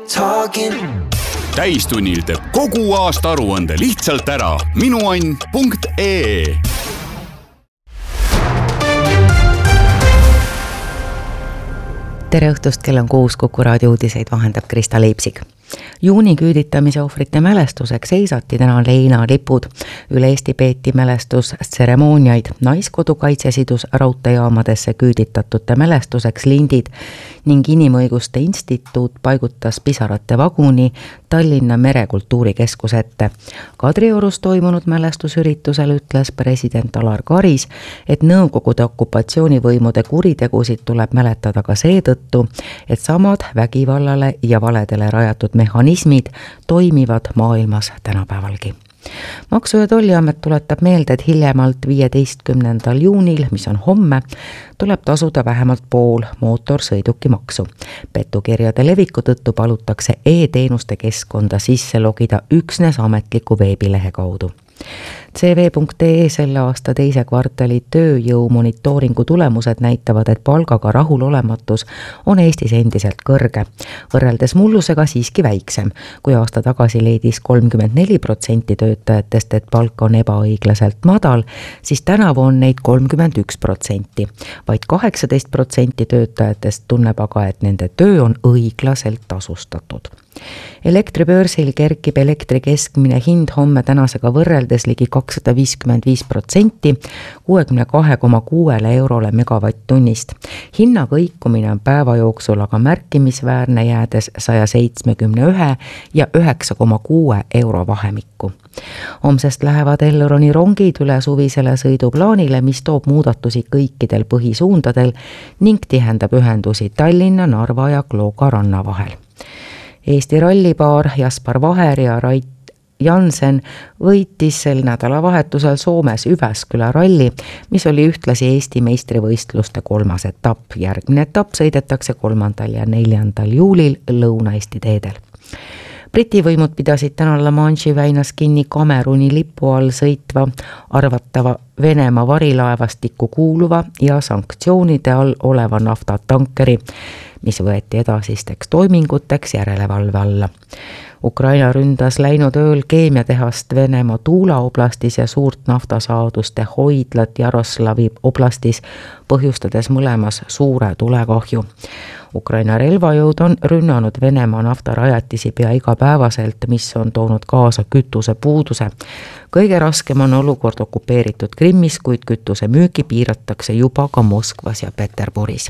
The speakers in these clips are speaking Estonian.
talking. Täistunnil teeb kogu aasta aruande lihtsalt ära minuann.ee. Tere õhtust, kell on 6, Kuku raadio uudiseid vahendab Krista Leipsig. Juuni küüditamise ohvrite mälestuseks seisati täna leinalipud. Üle Eesti peeti mälestustseremooniaid. Naiskodukaitse sidus raudteejaamadesse küüditatute mälestuseks lindid ning Inimõiguste Instituut paigutas pisarate vaguni Tallinna Merekultuurikeskuse ette. Kadriorus toimunud mälestusüritusel ütles president Alar Karis, et Nõukogude okupatsioonivõimude kuritegusid tuleb mäletada ka seetõttu, et samad vägivallale ja valedele rajatud mehhanismid toimivad maailmas tänapäevalgi. Maksu- ja Tolliamet tuletab meelde, et hiljemalt 15. juunil, mis on homme, tuleb tasuda vähemalt pool mootorsõidukimaksu. Petukirjade leviku tõttu palutakse e-teenuste keskkonda sisse logida üksnes ametliku veebilehe kaudu. CV.ee selle aasta teise kvartali tööjõu monitooringu tulemused näitavad, et palgaga rahulolematus on Eestis endiselt kõrge. Võrreldes mullusega siiski väiksem. Kui aasta tagasi leidis 34% töötajatest, et palk on ebaõiglaselt madal, siis tänavu on neid 31%. Vaid 18% töötajatest tunneb aga, et nende töö on õiglaselt tasustatud. Elektribörsil kerkib elektri keskmine hind homme tänasega võrreldes ligi 255%, 62,6 eurole megavatt-tunnist. Hinna kõikumine on päeva jooksul aga märkimisväärne, jäädes 171 ja 9,6 euro vahemikku. Homsest lähevad Elroni rongid üle suvisele sõiduplaanile, mis toob muudatusi kõikidel põhisuundadel ning tihendab ühendusi Tallinna, Narva ja Klooga ranna vahel. Eesti rallipaar Jaspar Vaher ja Rait Jansen võitis sel nädalavahetusel Soomes Üväsküla ralli, mis oli ühtlasi Eesti meistrivõistluste 3. etapp. Järgmine etapp sõidetakse 3. ja 4. juulil Lõuna-Eesti teedel. Briti võimud pidasid täna La Manche'i väinas kinni Kameruni lipu all sõitva arvatava Venemaa varilaevastikku kuuluva ja sanktsioonide all oleva naftatankeri, mis võeti edasisteks toiminguteks järelevalve alla. Ukraina ründas läinud ööl keemiatehast Venemaa Tuula oblastis ja suurt naftasaaduste hoidlat Jaroslavi oblastis, põhjustades mõlemas suure tulekahju. Ukraina relvajõud on rünnanud Venemaa naftarajatisi pea igapäevaselt, mis on toonud kaasa kütuse puuduse. Kõige raskem on olukord okupeeritud Krimmis, kuid kütuse müüki piiratakse juba ka Moskvas ja Peterburis.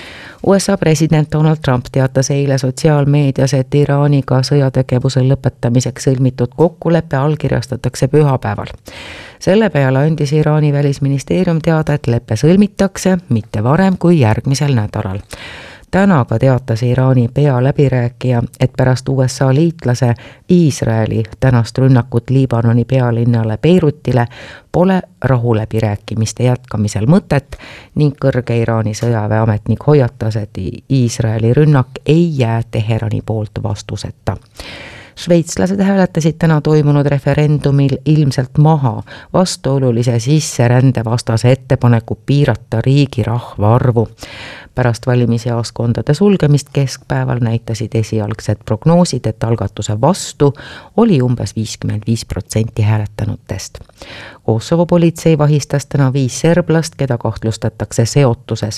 USA president Donald Trump teatas eile sotsiaalmeedias, et Iraaniga sõjategevuse lõpetamiseks sõlmitud kokkulepe allkirjastatakse pühapäeval. Selle peale andis Iraani välisministeerium teada, et lepe sõlmitakse mitte varem kui järgmisel nädalal. Täna ka teatas Iraani pealäbirääkija, et pärast USA liitlase Iisraeli tänast rünnakut Liibanoni pealinnale Beirutile pole rahuläbirääkimiste jätkamisel mõtet ning kõrge Iraani sõjaväeametnik hoiatas, et Iisraeli rünnak ei jää Teherani poolt vastuseta. Šveitslased hääletasid täna toimunud referendumil ilmselt maha vastuolulise sisserände vastase ettepaneku piirata riigi rahvaarvu. Pärast valimisjaoskondade sulgemist keskpäeval näitasid esialgsed prognoosid, et algatuse vastu oli umbes 55% hääletanutest. Kosovo politsei vahistas täna 5 serblast, keda kahtlustatakse seotuses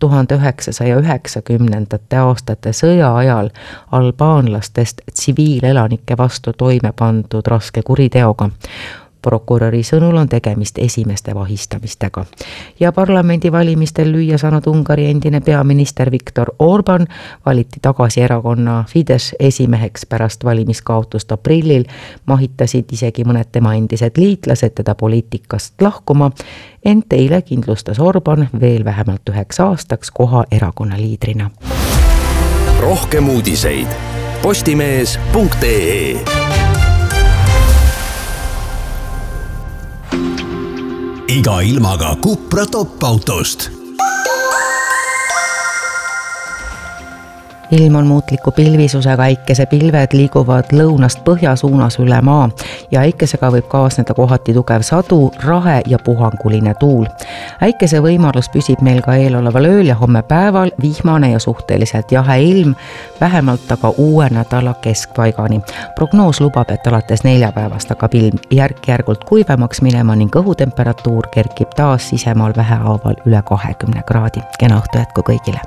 1990. aastate sõja ajal albaanlastest tsiviilelanike vastu toime pandud raske kuriteoga. Prokuröri sõnul on tegemist esimeste vahistamistega. Ja parlamendivalimistel lüüa saanud Ungari endine peaminister Viktor Orban valiti tagasi erakonna Fidesz esimeheks pärast valimiskaotust aprillil, mahitasid isegi mõned tema endised liitlased teda poliitikast lahkuma, ent eile kindlustas Orban veel vähemalt 9 aastaks koha erakonna liidrina. Rohkem uudiseid postimees.ee. Iga ilmaga Cupra top-autost. ilm on muutliku pilvisusega, äikesepilved liiguvad lõunast põhja suunas üle maa ja äikesega võib kaasneda kohati tugev sadu, rahe ja puhanguline tuul. Äikese võimalus püsib meil ka eeloleval ööl ja homme päeval vihmane ja suhteliselt jahe ilm, vähemalt aga uue nädala keskpaigani. Prognoos lubab, et alates neljapäevast hakkab ilm järk-järgult kuivemaks minema ning õhutemperatuur kerkib taas sisemaal vähehaaval üle 20 kraadi. Kena õhtu jätku kõigile!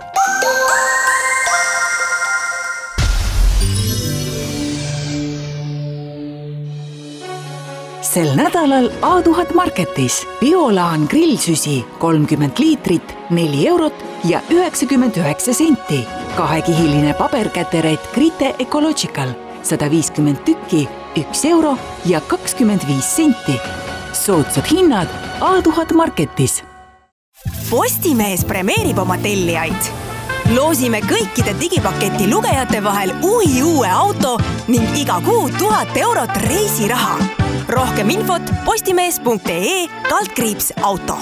Sel nädalal A1000 Marketis Biolaan grillsüsi 30 liitrit, 4 eurot ja 99 senti. Kahekihiline paberkäteret Grite Ecological 150 tükki, 1 euro ja 25 senti. Soodsad hinnad A1000 Marketis. Postimees premeerib oma tellijaid. Loosime kõikide digipaketi lugejate vahel uue auto ning iga kuu 1000 eurot reisiraha. Rohkem infot postimees.ee/auto.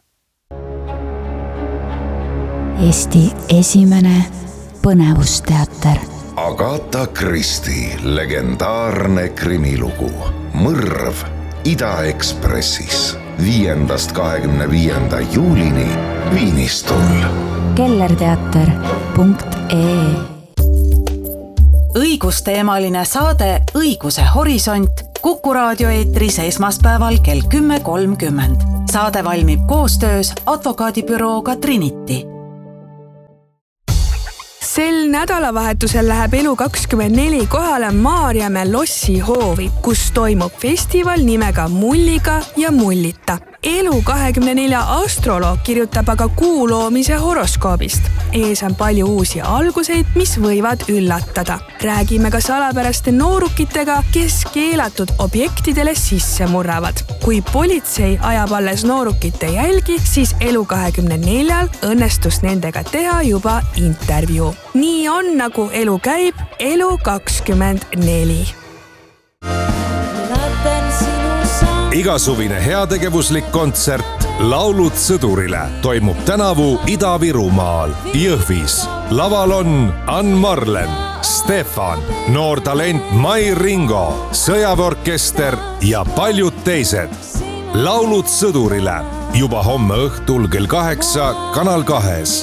Eesti esimene põnevusteater. Agatha Christie legendaarne krimilugu Mõrv Ida-Ekspressis 5.–25. juulini Viinistul. kellerteater.ee. Õigusteemaline saade Õiguse horisont Kuku raadio eetris esmaspäeval kell 10.30. Saade valmib koostöös advokaadibürooga Trinity. Sel nädalavahetusel läheb Elu24 kohale Maarjamäe Lossi hoovi, kus toimub festival nimega Mulliga ja Mullita. Elu24 astroloog kirjutab aga kuu loomise horoskoobist. Ees on palju uusi alguseid, mis võivad üllatada. Räägime ka salapäraste noorukitega, kes keelatud objektidele sisse murravad. Kui politsei ajab alles noorukite jälgi, siis Elu24 õnnestus nendega teha juba intervjuu. Nii on, nagu elu käib, Elu24. Igasuvine heategevuslik kontsert Laulud sõdurile toimub tänavu Ida-Virumaal, Jõhvis. Laval on Ann Marlen, Stefan, noor talent Mai Ringo, sõjaväeorkester ja paljud teised. Laulud sõdurile juba homme õhtul kell 8 Kanal 2.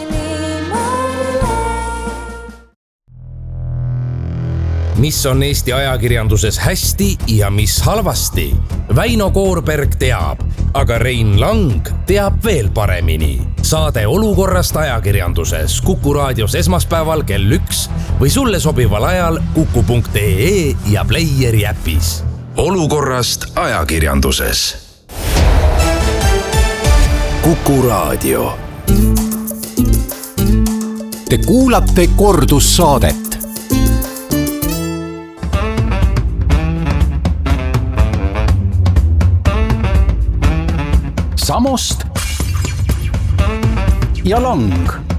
Mis on Eesti ajakirjanduses hästi ja mis halvasti? Väino Koorberg teab, aga Rein Lang teab veel paremini. Saade Olukorrast ajakirjanduses Kuku raadios esmaspäeval kell 1 või sulle sobival ajal kuku.ee ja Playeri äpis. Olukorrast ajakirjanduses. Kuku raadio. Te kuulate kordussaadet. Samost ja Lang.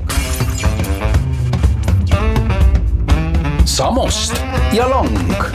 Samost ja Lang.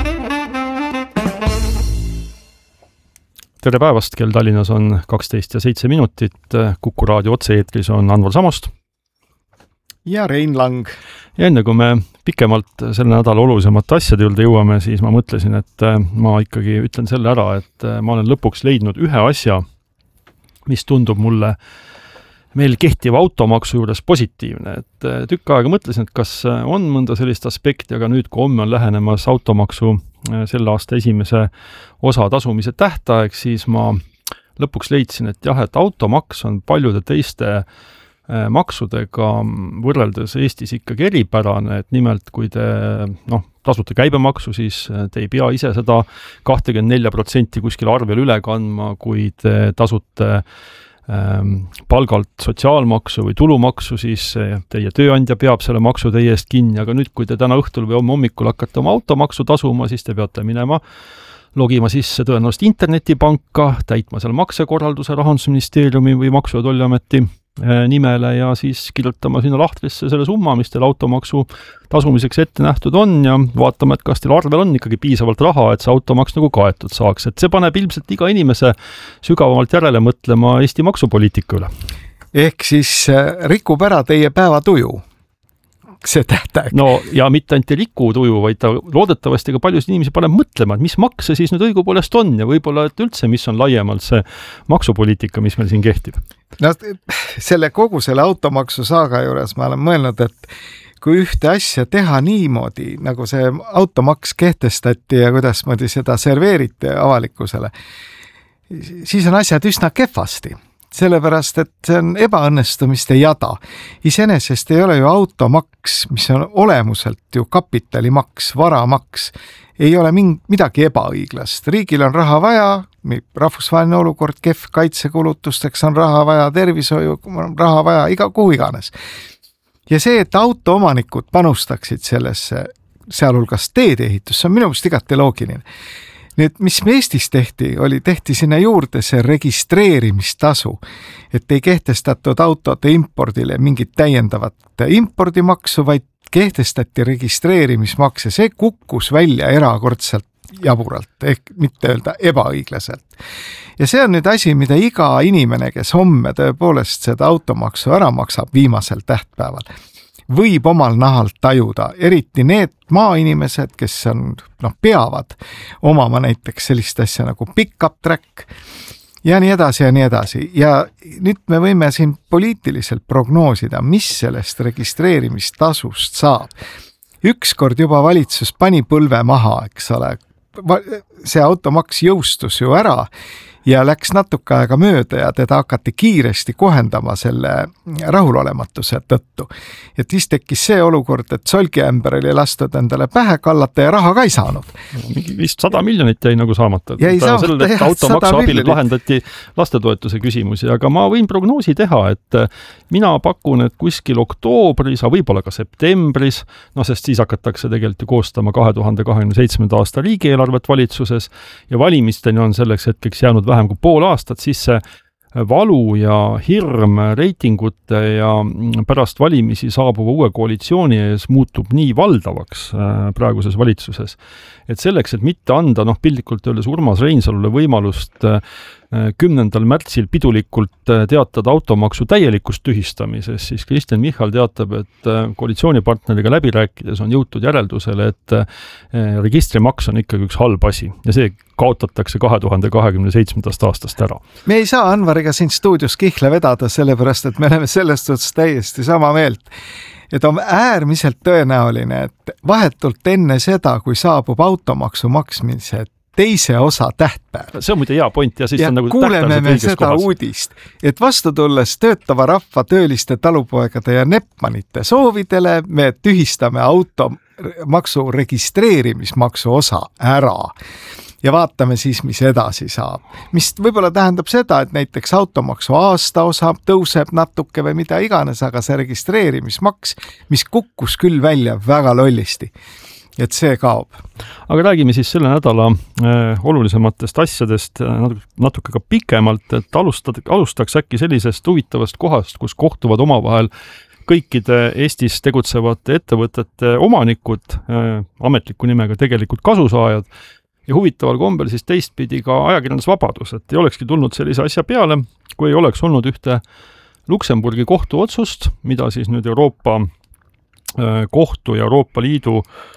Tere päevast, kell Tallinnas on 12 ja 7 minutit. Kuku raadio otse-eetris on Anvar Samost ja Rein Lang. Ja enne kui me pikemalt selle nädala olulisemate asjade juurde jõuame, siis ma mõtlesin, et ma ikkagi ütlen selle ära, et ma olen lõpuks leidnud ühe asja, mis tundub mulle meil kehtiva automaksu juures positiivne. Et tükk aega mõtlesin, et kas on mõnda sellist aspekti, aga nüüd kui homme on lähenemas automaksu selle aasta esimese osa tasumise tähtaeg, siis ma lõpuks leidsin, et jah, et automaks on paljude teiste maksudega võrreldes Eestis ikkagi eripärane, et nimelt kui te tasute käibemaksu, siis te ei pea ise seda 24% kuskil arvel üle kandma, kui te tasute palgalt sotsiaalmaksu või tulumaksu, siis teie tööandja peab selle maksu teie eest kinni, aga nüüd, kui te täna õhtul või homme hommikul hakkate oma automaksu tasuma, siis te peate minema logima sisse tõenäoliselt internetipanka, täitma seal maksekorralduse Rahandusministeeriumi või Maksu- ja Tolliameti nimele ja siis kirjutama sinna lahtrisse selle summa, mis teil automaksu tasumiseks ette nähtud on ja vaatama, et kas teil arvel on ikkagi piisavalt raha, et see automaks nagu kaetud saaks. Et see paneb ilmselt iga inimese sügavamalt järele mõtlema Eesti maksupoliitika üle. Ehk siis rikub ära teie päevatuju. see tähtaeg. No ja mitte ainult ei riku tuju, vaid ta loodetavasti ka paljusid inimesi paneb mõtlema, et mis maks see siis nüüd õigupoolest on ja võib-olla et üldse, mis on laiemalt see maksupoliitika, mis meil siin kehtib. No kogu selle automaksu saaga juures ma olen mõelnud, et kui ühte asja teha niimoodi, nagu see automaks kehtestati ja kuidas moodi seda serveeriti avalikkusele, siis on asjad üsna kehvasti. Sellepärast, et see on ebaõnnestumiste jada. Iseenesest ei ole ju automaks, mis on olemuselt ju kapitalimaks, varamaks, ei ole midagi ebaõiglast. Riigil on raha vaja, rahvusvaheline olukord, kehv kaitsekulutusteks on raha vaja, tervishoiu on raha vaja, kuhu iganes. Ja see, et autoomanikud panustaksid sellesse, sealhulgas teedeehitus, see on minu meelest igati loogiline. Nüüd, mis Eestis tehti sinna juurde see registreerimistasu, et ei kehtestatud autode impordile mingit täiendavat impordimaksu, vaid kehtestati registreerimismaks ja see kukkus välja erakordselt jaburalt, ehk mitte öelda ebaõiglaselt. Ja see on nüüd asi, mida iga inimene, kes homme tõepoolest seda automaksu ära maksab viimasel tähtpäeval, võib omal nahalt tajuda, eriti need maainimesed, kes peavad omama näiteks sellist asja nagu pick-up track ja nii edasi ja nii edasi. Ja nüüd me võime siin poliitiliselt prognoosida, mis sellest registreerimistasust saab. Ükskord juba valitsus pani põlve maha, eks ole, see automaks jõustus ju ära ja läks natuke aega mööda ja teda hakati kiiresti kohendama selle rahulolematuse tõttu. Et siis tekkis see olukord, et solgiämber oli lastud endale pähe kallata ja raha ka ei saanud. Vist 100 miljonit jäi nagu saamata. Selle automaksu abil lahendati lastetoetuse küsimusi, aga ma võin prognoosi teha, et mina pakun, et kuskil oktoobris, võib-olla ka septembris, sest siis hakatakse tegelikult ju koostama 2027. aasta riigieelarvet valitsuses ja valimisteni on selleks hetkeks jäänud vähem kui pool aastat, siis see valu ja hirm reitingute ja pärast valimisi saabuva uue koalitsiooni ees muutub nii valdavaks praeguses valitsuses, et selleks, et mitte anda piltlikult öeldes Urmas Reinsalule võimalust 10. märtsil pidulikult teatada automaksu täielikust tühistamises, siis Kristen Michal teatab, et koalitsioonipartneriga läbi rääkides on jõutud järeldusele, et registrimaks on ikkagi üks halb asi ja see kaotatakse 2027. aastast ära. Me ei saa Anvariga siin stuudios kihle vedada, sellepärast, et me oleme sellest suhtes täiesti sama meelt. Et on äärmiselt tõenäoline, et vahetult enne seda, kui saabub automaksu maksmise teise osa tähtpäev. See on muide hea point ja siis ja on nagu kuuleme me seda kohas. Uudist, et vastu tulles töötava rahva tööliste talupoegade ja nepmanite soovidele me tühistame automaksu registreerimismaksu osa ära. Ja vaatame siis, mis edasi saab. Mis võib-olla tähendab seda, et näiteks automaksu aasta osa tõuseb natuke või mida iganes, aga see registreerimismaks, mis kukkus küll välja väga lollisti, et see kaob. Aga räägime siis selle nädala olulisematest asjadest natuke ka pikemalt, et alustaks äkki sellisest huvitavast kohast, kus kohtuvad omavahel kõikide Eestis tegutsevate ettevõtete omanikud, ametliku nimega tegelikult kasusaajad, ja huvitaval kombel siis teistpidi ka ajakirjandusvabadus, et ei olekski tulnud sellise asja peale, kui ei oleks olnud ühte Luksemburgi kohtuotsust, mida siis nüüd Euroopa kohtu ja Euroopa Liidu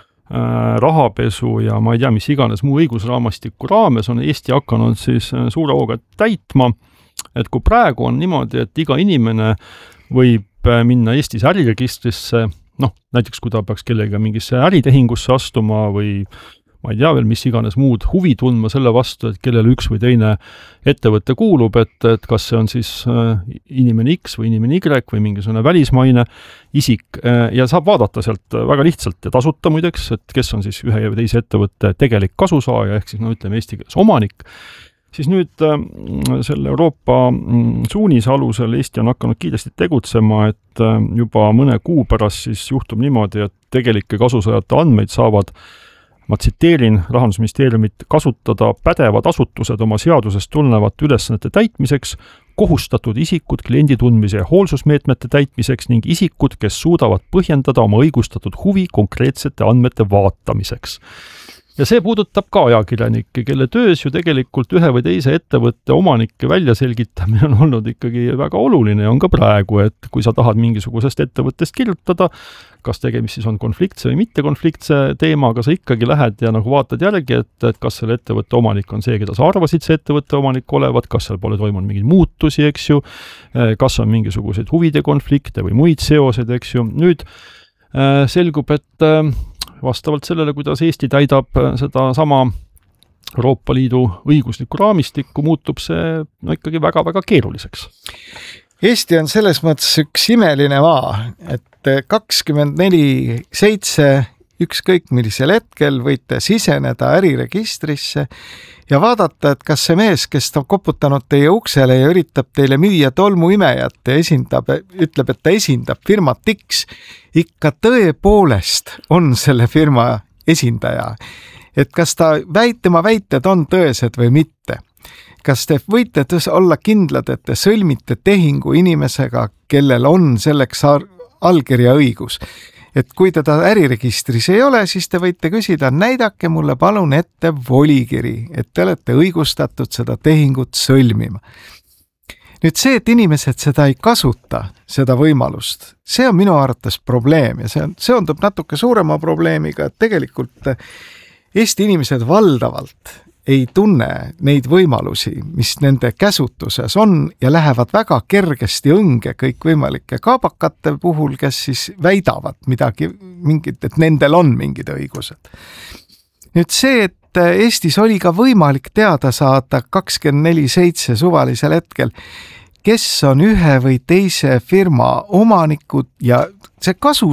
rahapesu ja ma ei tea, mis iganes muu õigusraamastiku raames on Eesti hakanud siis suure hooga täitma, et kui praegu on niimoodi, et iga inimene võib minna Eestis äriregistrisse, näiteks kui ta peaks kellega mingisse äritehingusse astuma või ma ei tea veel, mis iganes muud huvi tundma selle vastu, et kellele üks või teine ettevõtte kuulub, et kas see on siis inimene X või inimene Y või mingisugune välismaine isik ja saab vaadata sealt väga lihtsalt ja tasuta muideks, et kes on siis ühe või teise ettevõtte tegelik kasusaaja, ehk siis ütleme eesti keeles omanik, siis nüüd selle Euroopa suunise alusel Eesti on hakanud kiiresti tegutsema, et juba mõne kuu pärast siis juhtub niimoodi, et tegelike kasusaajate andmeid saavad ma tsiteerin Rahandusministeeriumit, kasutada pädevad asutused oma seadusest tulenevate ülesannete täitmiseks, kohustatud isikud kliendi tundmise ja hoolsusmeetmete täitmiseks ning isikud, kes suudavad põhjendada oma õigustatud huvi konkreetsete andmete vaatamiseks. ja see puudutab ka ajakirjanikke, kelle töös ju tegelikult ühe või teise ettevõtte omanike välja selgitamine on olnud ikkagi väga oluline ja on ka praegu, et kui sa tahad mingisugusest ettevõttest kirjutada, kas tegemist siis on konfliktse või mitte konfliktse teemaga, sa ikkagi lähed ja nagu vaatad järgi, et kas selle ettevõtte omanik on see, keda sa arvasid see ettevõtte omanik olevat, kas seal pole toimunud mingeid muutusi, eks ju, kas on mingisuguseid huvide konflikte või muid seoseid, eks ju. Nüüd selgub, et vastavalt sellele, kuidas Eesti täidab seda sama Euroopa Liidu õiguslikku raamistikku, muutub see ikkagi väga-väga keeruliseks. Eesti on selles mõttes üks imeline maa, et 24/7 ükskõik millisel hetkel võite siseneda äriregistrisse ja vaadata, et kas see mees, kes on koputanud teie uksele ja üritab teile müüa tolmuimejat ja ütleb, et ta esindab firmat X, ikka tõepoolest on selle firma esindaja. Et kas tema väited on tõesed või mitte. Kas te võite olla kindlad, et te sõlmite tehingu inimesega, kellel on selleks allkirja õigus? Et kui teda äriregistris ei ole, siis te võite küsida, näidake mulle palun ette volikiri, et te olete õigustatud seda tehingut sõlmima. Nüüd see, et inimesed seda ei kasuta, seda võimalust, see on minu arvates probleem ja see seondub natuke suurema probleemiga, et tegelikult Eesti inimesed valdavalt ei tunne neid võimalusi, mis nende käsutuses on ja lähevad väga kergesti õnge kõikvõimalike kaabakate puhul, kes siis väidavad et nendel on mingid õigused. Nüüd see, et Eestis oli ka võimalik teada saada 24/7 suvalisel hetkel, kes on ühe või teise firma omanikud ja see kasu